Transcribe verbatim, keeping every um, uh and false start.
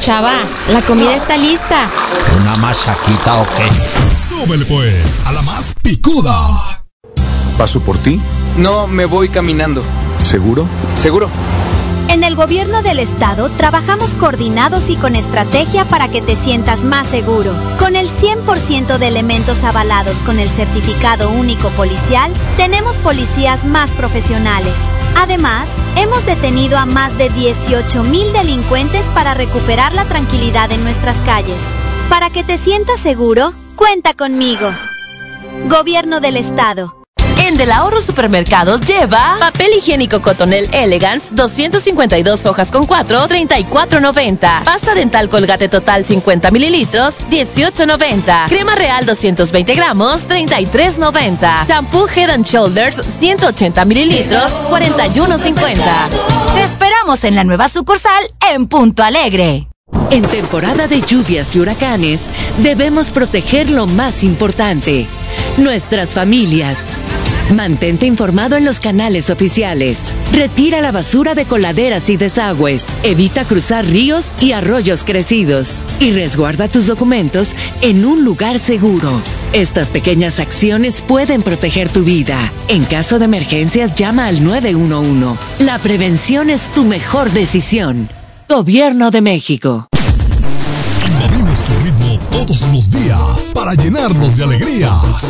chava, la comida está lista. ¿Una machaquita o qué? Súbele pues, a la más picuda. ¿Paso por ti? No, me voy caminando. ¿Seguro? ¿Seguro? En el gobierno del estado trabajamos coordinados y con estrategia para que te sientas más seguro. Con el cien por ciento de elementos avalados con el certificado único policial, tenemos policías más profesionales. Además, hemos detenido a más de dieciocho mil delincuentes para recuperar la tranquilidad en nuestras calles. Para que te sientas seguro, cuenta conmigo. Gobierno del estado. En Del Ahorro Supermercados lleva papel higiénico Cotonel Elegance, doscientas cincuenta y dos hojas con cuatro, treinta y cuatro noventa. Pasta dental Colgate Total cincuenta mililitros, dieciocho noventa. Crema Real doscientos veinte gramos, treinta y tres noventa. Shampoo Head and Shoulders ciento ochenta mililitros, cuarenta y uno cincuenta. Te esperamos en la nueva sucursal en Punto Alegre. En temporada de lluvias y huracanes, debemos proteger lo más importante, nuestras familias. Mantente informado en los canales oficiales. Retira la basura de coladeras y desagües. Evita cruzar ríos y arroyos crecidos. Y resguarda tus documentos en un lugar seguro. Estas pequeñas acciones pueden proteger tu vida. En caso de emergencias, llama al nueve uno uno. La prevención es tu mejor decisión. Gobierno de México. Invadimos tu ritmo todos los días para llenarnos de alegría.